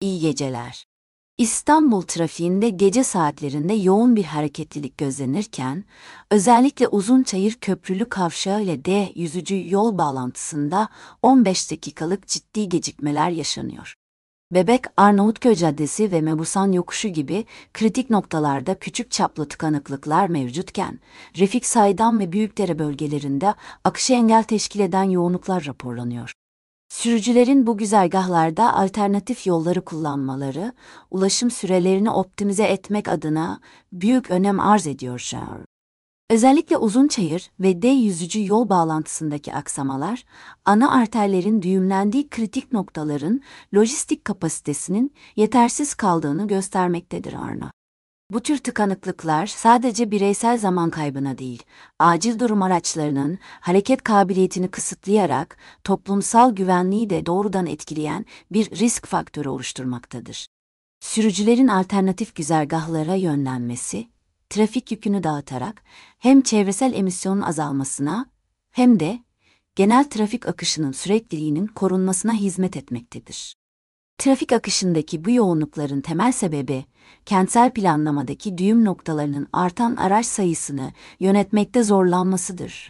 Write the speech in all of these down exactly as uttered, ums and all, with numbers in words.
İyi geceler. İstanbul trafiğinde gece saatlerinde yoğun bir hareketlilik gözlenirken, özellikle Uzunçayır Köprülü Kavşağı ile D yüzücü yol bağlantısında on beş dakikalık ciddi gecikmeler yaşanıyor. Bebek Arnavutköy Caddesi ve Mebusan Yokuşu gibi kritik noktalarda küçük çaplı tıkanıklıklar mevcutken, Refik Saydam ve Büyükdere bölgelerinde akışı engel teşkil eden yoğunluklar raporlanıyor. Sürücülerin bu güzergahlarda alternatif yolları kullanmaları, ulaşım sürelerini optimize etmek adına büyük önem arz ediyor. Özellikle Uzunçayır ve D yüzücü yol bağlantısındaki aksamalar, ana arterlerin düğümlendiği kritik noktaların lojistik kapasitesinin yetersiz kaldığını göstermektedir Arna. Bu tür tıkanıklıklar sadece bireysel zaman kaybına değil, acil durum araçlarının hareket kabiliyetini kısıtlayarak toplumsal güvenliği de doğrudan etkileyen bir risk faktörü oluşturmaktadır. Sürücülerin alternatif güzergahlara yönlenmesi, trafik yükünü dağıtarak hem çevresel emisyonun azalmasına hem de genel trafik akışının sürekliliğinin korunmasına hizmet etmektedir. Trafik akışındaki bu yoğunlukların temel sebebi, kentsel planlamadaki düğüm noktalarının artan araç sayısını yönetmekte zorlanmasıdır.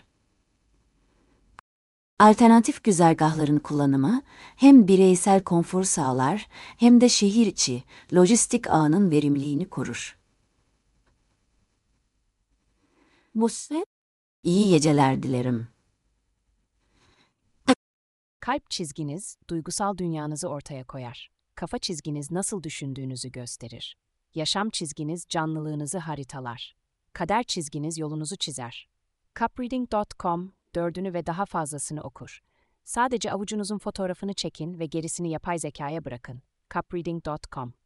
Alternatif güzergahların kullanımı, hem bireysel konfor sağlar hem de şehir içi lojistik ağının verimliliğini korur. Buse, iyi geceler dilerim. Kalp çizginiz, duygusal dünyanızı ortaya koyar. Kafa çizginiz nasıl düşündüğünüzü gösterir. Yaşam çizginiz canlılığınızı haritalar. Kader çizginiz yolunuzu çizer. cupreading nokta com dördünü ve daha fazlasını okur. Sadece avucunuzun fotoğrafını çekin ve gerisini yapay zekaya bırakın. cupreading nokta com